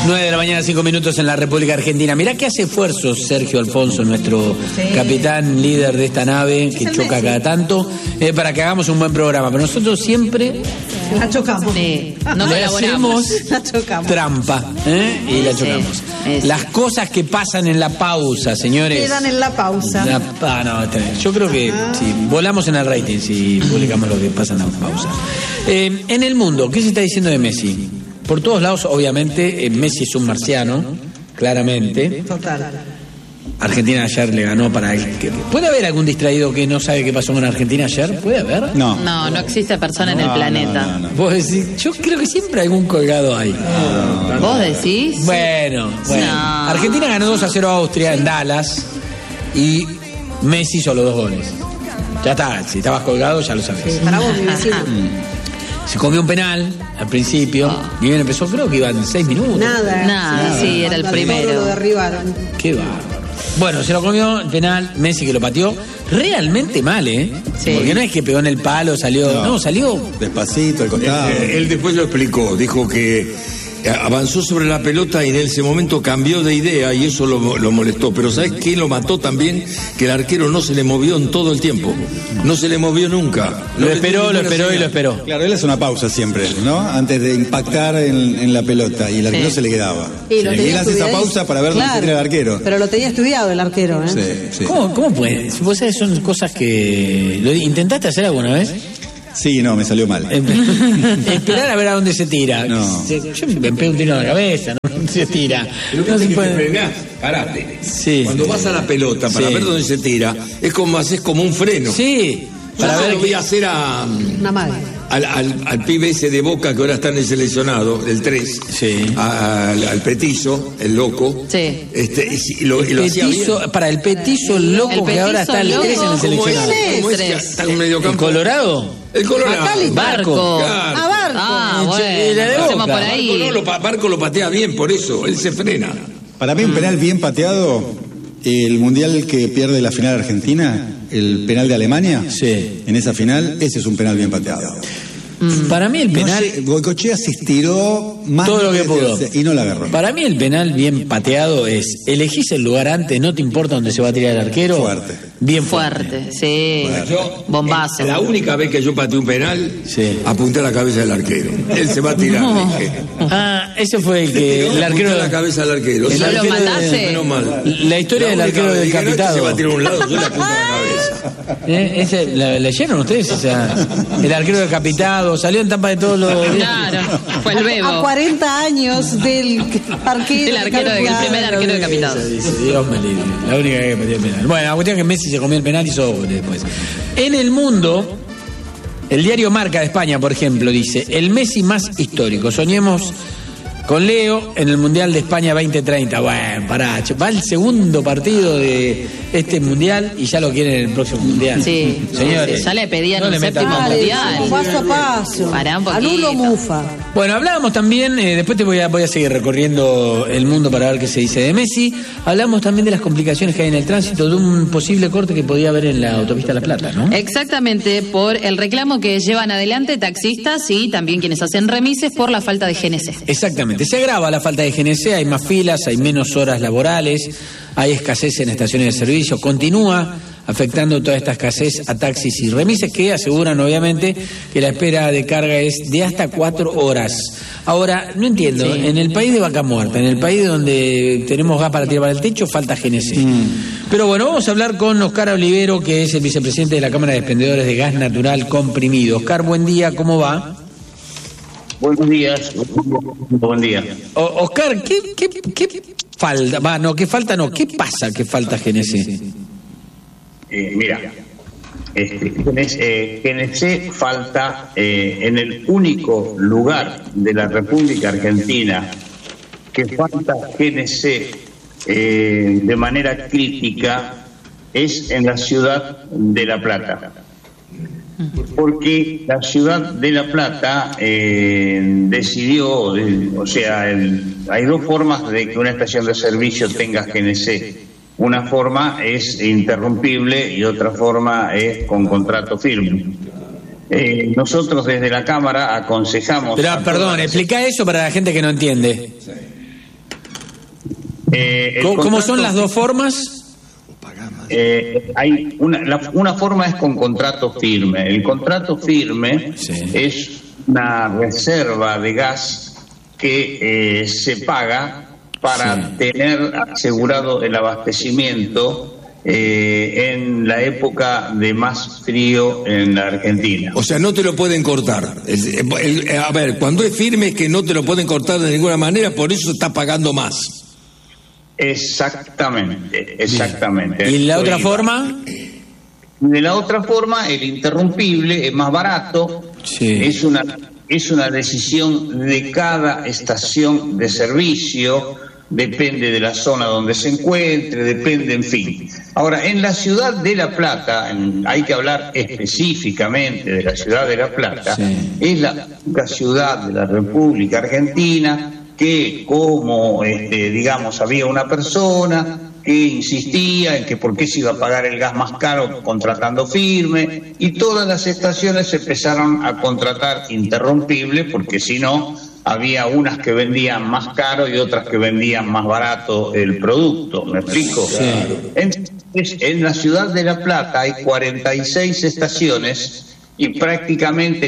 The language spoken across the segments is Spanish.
9 de la mañana, 5 minutos en la República Argentina. Mirá que hace esfuerzos Sergio Alfonso, nuestro capitán líder de esta nave, que choca cada tanto, para que hagamos un buen programa. Pero nosotros siempre la chocamos. No le hacemos trampa, y la chocamos. Las cosas que pasan en la pausa, señores. Quedan en la pausa. Yo creo que sí, volamos en el rating si publicamos lo que pasa en la pausa. En el mundo, ¿qué se está diciendo de Messi? Por todos lados, obviamente, Messi es un marciano, claramente. Total. Argentina ayer le ganó para él. ¿Puede haber algún distraído que no sabe qué pasó con Argentina ayer? ¿Puede haber? No existe persona en el planeta. No. ¿Vos decís? Yo creo que siempre algún colgado hay. ¿Vos decís? Bueno. No. Argentina ganó 2-0 a Austria en Dallas y Messi hizo los 2 goles. Ya está, si estabas colgado ya lo sabés. Sí, para vos, mi vecino. Se comió un penal al principio. Y bien empezó, creo que iban 6 minutos. Nada, sí, era el primero. Lo derribaron. Qué bárbaro. Bueno, se lo comió el penal, Messi que lo pateó realmente mal, Sí. Porque no es que pegó en el palo, salió. No, salió despacito, al costado. Él después lo explicó, dijo que avanzó sobre la pelota y en ese momento cambió de idea y eso lo molestó. Pero ¿sabes qué lo mató también? Que el arquero no se le movió en todo el tiempo. No se le movió nunca. Lo esperó. Claro, él hace una pausa siempre, ¿no? Antes de impactar en la pelota y el arquero se le quedaba. Y él hace esa pausa para ver dónde se tira el arquero. Pero lo tenía estudiado el arquero, Sí. ¿Cómo puede? Vos sabés, son cosas que... ¿Intentaste hacer alguna vez? Sí, no, me salió mal. Esperar a ver a dónde se tira. No. Yo me pego un tiro en la cabeza, no se tira. No se puede. Parate. Sí. Cuando vas a la pelota para ver dónde se tira, haces como un freno. Sí. Para ver, voy a hacer una madre. Al pibe ese de Boca que ahora está en el seleccionado, el 3, al petizo, el loco. Sí. Lo hacía bien. Para el petizo loco que ahora está el 3 en el seleccionado. ¿Cómo es que está en medio campo? ¿El Colorado? El Colorado. Barco. Claro. Barco. Bueno, hacemos por ahí. Barco lo patea bien, por eso, él se frena. Para mí un penal bien pateado, el mundial que pierde la final Argentina, el penal de Alemania, en esa final, ese es un penal bien pateado. Para mí el penal... Goicoechea se estiró más todo lo que pudo y no la agarró. Para mí el penal bien pateado es, elegís el lugar antes, no te importa dónde se va a tirar el arquero. Fuerte. Bien fuerte. Sí. Bombazo. La única vez que yo pateé un penal, apunté a la cabeza del arquero. Él se va a tirar. Ese fue el que... El arquero a la cabeza del arquero. ¿No lo mataste? Menos mal. La historia del arquero decapitado. Se va a tirar a un lado, yo le apunto a la cabeza. ¿La leyeron ustedes? O sea, el arquero decapitado, salió en tapa de todos los... Claro, fue el bebo. A 40 años del arquero. El primer arquero decapitado. Dios me libre. La única que pateó el penal. Bueno, la cuestión es que Messi se comió el penal y hizo después. En el mundo, el diario Marca de España, por ejemplo, dice: el Messi más histórico. Soñemos con Leo en el Mundial de España 2030. Bueno, pará, va el segundo partido de este Mundial y ya lo quieren en el próximo Mundial. Sí, señores. Ya le pedían un séptimo Mundial. Paso a paso. Pará un poquito. Anulo Mufa. Bueno, hablábamos también, después voy a seguir recorriendo el mundo para ver qué se dice de Messi. Hablamos también de las complicaciones que hay en el tránsito, de un posible corte que podía haber en la autopista La Plata, ¿no? Exactamente, por el reclamo que llevan adelante taxistas y también quienes hacen remises por la falta de GNC. Exactamente. Se agrava la falta de GNC, hay más filas, hay menos horas laborales, hay escasez en estaciones de servicio, continúa afectando toda esta escasez a taxis y remises que aseguran obviamente que la espera de carga es de hasta 4 horas. Ahora, no entiendo, en el país de vaca muerta, en el país donde tenemos gas para tirar para el techo, falta GNC. Pero bueno, vamos a hablar con Oscar Olivero, que es el vicepresidente de la Cámara de Expendedores de Gas Natural Comprimido. Oscar, buen día, ¿cómo va? Buenos días. Buen día. Oscar, ¿qué falta? ¿Qué pasa que falta GNC? Mira, GNC falta en el único lugar de la República Argentina que falta GNC de manera crítica, es en la ciudad de La Plata. Porque la ciudad de La Plata decidió, hay dos formas de que una estación de servicio tenga GNC. Una forma es interrumpible y otra forma es con contrato firme. Nosotros desde la Cámara aconsejamos... Pero, perdón, explica eso para la gente que no entiende. ¿Cómo son las dos formas? Hay una forma es con contrato firme. El contrato firme es una reserva de gas que se paga para tener asegurado el abastecimiento en la época de más frío en la Argentina. O sea, no te lo pueden cortar. A ver, cuando es firme es que no te lo pueden cortar de ninguna manera, por eso estás pagando más. Exactamente. ¿Y la otra forma? De la otra forma, el interrumpible es más barato, es una decisión de cada estación de servicio, depende de la zona donde se encuentre, depende, en fin. Ahora, en la ciudad de La Plata, hay que hablar específicamente de la ciudad de La Plata, es la única ciudad de la República Argentina que, como digamos, había una persona que insistía en que por qué se iba a pagar el gas más caro contratando firme, y todas las estaciones empezaron a contratar interrumpible, porque si no, había unas que vendían más caro y otras que vendían más barato el producto. ¿Me explico? Entonces, en la ciudad de La Plata hay 46 estaciones y prácticamente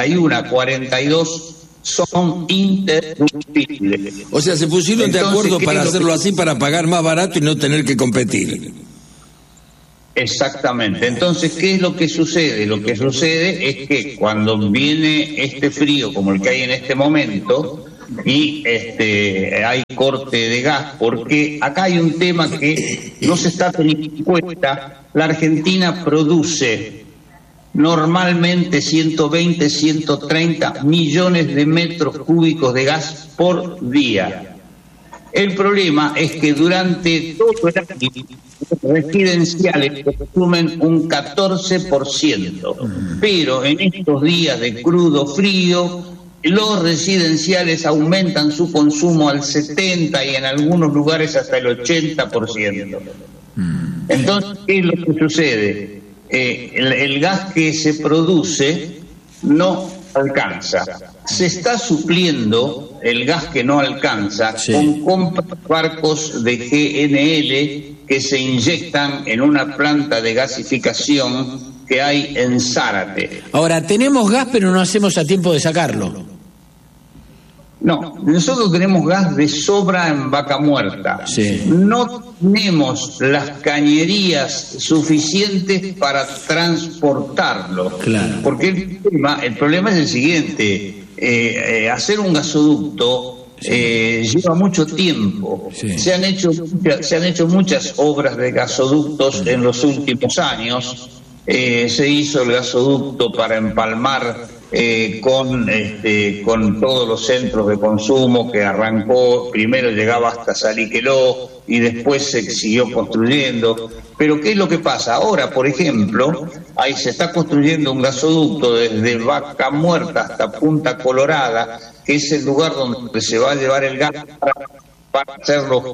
42 son interrumpibles. O sea, se pusieron de acuerdo para hacerlo así, para pagar más barato y no tener que competir. Exactamente. Entonces, ¿qué es lo que sucede? Lo que sucede es que cuando viene este frío como el que hay en este momento y hay corte de gas, porque acá hay un tema que no se está teniendo en cuenta. La Argentina produce normalmente 120, 130 millones de metros cúbicos de gas por día. El problema es que durante todo el año residenciales consumen un 14%, pero en estos días de crudo frío, los residenciales aumentan su consumo al 70% y en algunos lugares hasta el 80%. Entonces, ¿qué es lo que sucede? El gas que se produce no alcanza. Se está supliendo el gas que no alcanza con compras de barcos de GNL que se inyectan en una planta de gasificación que hay en Zárate. Ahora, tenemos gas, pero no hacemos a tiempo de sacarlo. No, nosotros tenemos gas de sobra en Vaca Muerta. No tenemos las cañerías suficientes para transportarlo. Porque el problema es el siguiente: hacer un gasoducto lleva mucho tiempo. Se han hecho muchas obras de gasoductos en los últimos años. Se hizo el gasoducto para empalmar con todos los centros de consumo, que arrancó, primero llegaba hasta Saliqueló y después se siguió construyendo. Pero ¿qué es lo que pasa? Ahora, por ejemplo, ahí se está construyendo un gasoducto desde Vaca Muerta hasta Punta Colorada, que es el lugar donde se va a llevar el gas para hacerlo,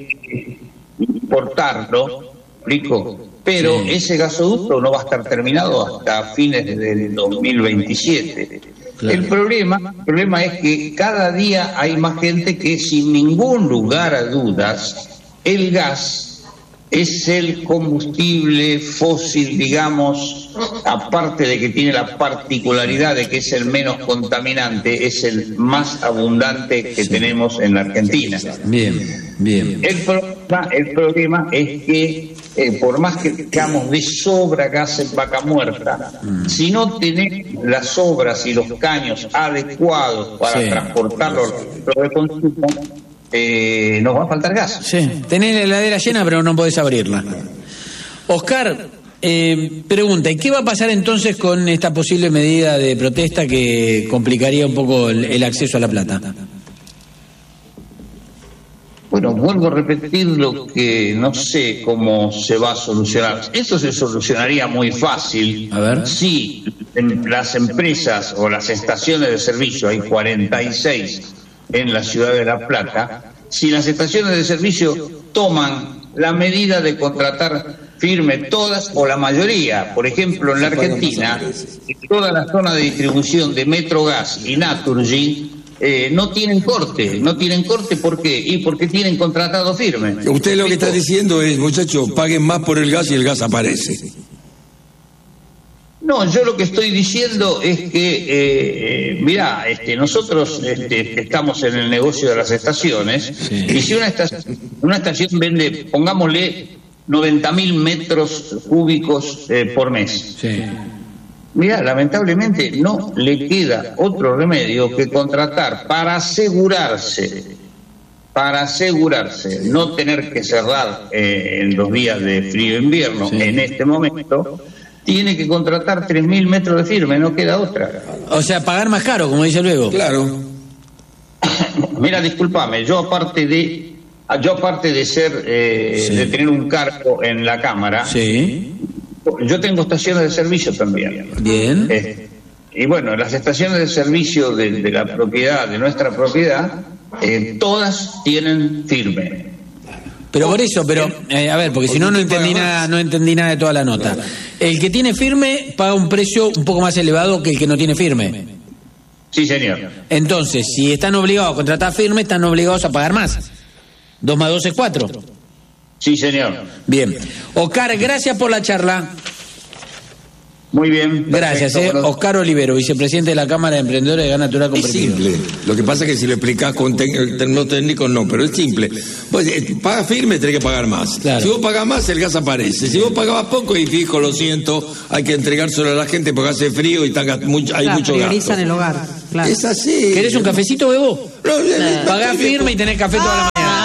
importarlo, ¿explico? Pero ese gasoducto no va a estar terminado hasta fines del 2027. El problema es que cada día hay más gente que, sin ningún lugar a dudas, el gas es el combustible fósil, digamos, aparte de que tiene la particularidad de que es el menos contaminante, es el más abundante que tenemos en la Argentina. Bien. El problema es que por más que tengamos de sobra gas en Vaca Muerta, si no tenemos las obras y los caños adecuados para transportarlo de consumo, nos va a faltar gas. Tenés la heladera llena, pero no podés abrirla. Oscar, pregunta: ¿y qué va a pasar entonces con esta posible medida de protesta que complicaría un poco el acceso a La Plata? Bueno, vuelvo a repetir lo que no sé cómo se va a solucionar. Eso se solucionaría muy fácil si las empresas o las estaciones de servicio, hay 46 en la ciudad de La Plata, si las estaciones de servicio toman la medida de contratar firme todas o la mayoría. Por ejemplo, en la Argentina, toda la zona de distribución de Metrogas y Naturgy no tienen corte. ¿Por qué? Y porque tienen contratado firme. Usted lo que está diciendo es, muchachos, paguen más por el gas y el gas aparece. No, yo lo que estoy diciendo es que, nosotros estamos en el negocio de las estaciones, y si una estación vende, pongámosle, 90.000 metros cúbicos por mes. Sí. Mira, lamentablemente no le queda otro remedio que contratar para asegurarse, no tener que cerrar en los días de frío invierno, en este momento. Tiene que contratar 3.000 metros de firme, no queda otra. O sea, pagar más caro, como dice luego. Claro. Mira, discúlpame, yo aparte de ser, de tener un cargo en la Cámara, yo tengo estaciones de servicio también. Bien. Y bueno, las estaciones de servicio de la propiedad, de nuestra propiedad, todas tienen firme. Pero por eso, a ver, porque si no entendí nada de toda la nota. El que tiene firme paga un precio un poco más elevado que el que no tiene firme. Sí, señor. Entonces, si están obligados a contratar firme, están obligados a pagar más. 2 más 2 es 4. Sí, señor. Bien. Oscar, gracias por la charla. Muy bien. Gracias, Oscar Olivero, vicepresidente de la Cámara de Emprendedores de Gas Natural Comprimido. Es simple. Lo que pasa es que si lo explicás con términos técnicos, no, pero es simple. Pues paga firme, tenés que pagar más. Claro. Si vos pagás más, el gas aparece. Si vos pagabas poco, y fijo, lo siento, hay que entregárselo a la gente porque hace frío y hay mucho gasto. Priorizan el hogar. Claro. Es así. ¿Querés un cafecito, Bebo? Pagás firme y tenés café toda la mañana.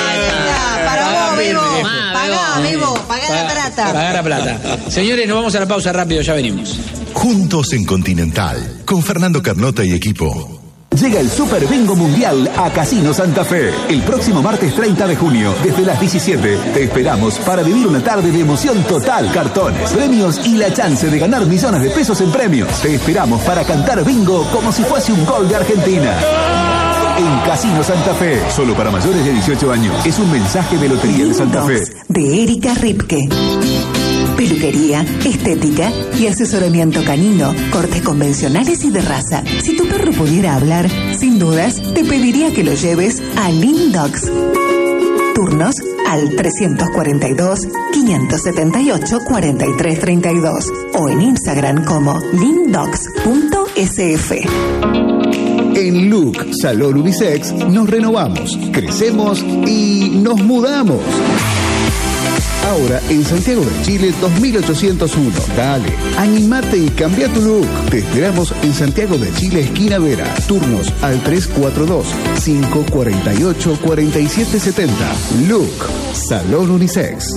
Pagar la plata. Señores, nos vamos a la pausa rápido, ya venimos. Juntos en Continental, con Fernando Carnota y equipo. Llega el Super Bingo Mundial a Casino Santa Fe. El próximo martes 30 de junio, desde las 17, te esperamos para vivir una tarde de emoción total. Cartones, premios y la chance de ganar millones de pesos en premios. Te esperamos para cantar bingo como si fuese un gol de Argentina. En Casino Santa Fe, solo para mayores de 18 años. Es un mensaje de Lotería de Santa Fe. De Erika Ripke. Peluquería, estética y asesoramiento canino, cortes convencionales y de raza. Si tu perro pudiera hablar, sin dudas, te pediría que lo lleves a Lindogs. Turnos al 342-578-4332 o en Instagram como lindogs.sf. En Look Salón Unisex nos renovamos, crecemos y nos mudamos. Ahora en Santiago de Chile 2801. Dale, animate y cambia tu look. Te esperamos en Santiago de Chile, esquina Vera. Turnos al 342-548-4770. Look Salón Unisex.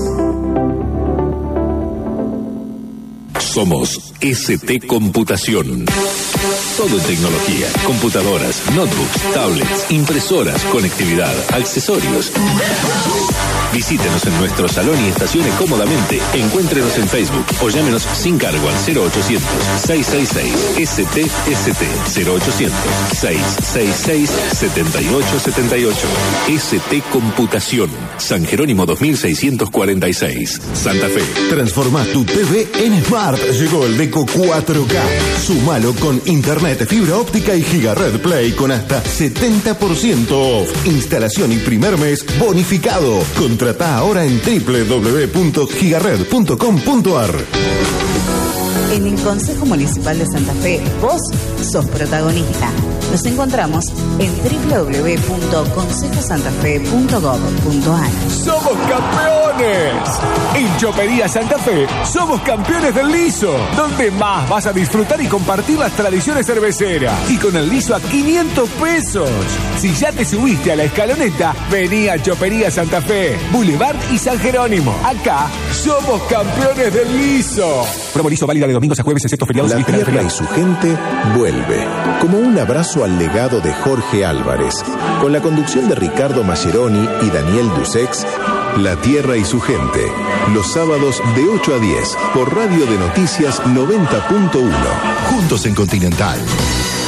Somos ST Computación. Todo en tecnología, computadoras, notebooks, tablets, impresoras, conectividad, accesorios. Visítenos en nuestro salón y estaciones cómodamente. Encuéntrenos en Facebook o llámenos sin cargo al 0800-666-STST 0800-666-7878. ST Computación, San Jerónimo 2646, Santa Fe. Transforma tu TV en Smart. Llegó el Deco 4K. Súmalo con internet, fibra óptica y Gigared Play con hasta 70% off. Instalación y primer mes bonificado. Contratá ahora en www.gigared.com.ar. En el Consejo Municipal de Santa Fe, vos sos protagonista. Nos encontramos en www.consejosantafe.gov.ar. ¡Somos campeones! En Chopería Santa Fe somos campeones del liso, donde más vas a disfrutar y compartir las tradiciones cerveceras. Y con el liso a 500 pesos. Si ya te subiste a la escaloneta, vení a Chopería Santa Fe, Boulevard y San Jerónimo. Acá somos campeones del liso. Promo liso válida de domingos a jueves, excepto feriados. La tierra y su gente vuelve, como un abrazo al legado de Jorge Álvarez, con la conducción de Ricardo Mascheroni y Daniel Dusex. La tierra y su gente, los sábados de 8 a 10 por Radio de Noticias 90.1. Juntos en Continental.